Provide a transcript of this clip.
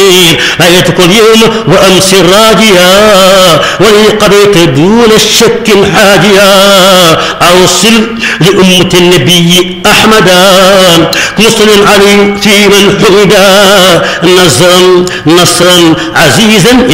آيتك اليوم وأمس راجيا وإن قضيت دون الشك حاجيا أوصل لأمة النبي أحمدا نصر علي في من حمدا نصرا عزيزا